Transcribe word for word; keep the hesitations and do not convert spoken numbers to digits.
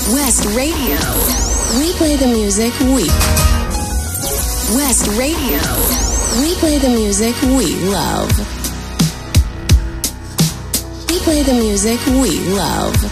West Radio. We play the music we. West Radio. We play the music we love. We play the music we love.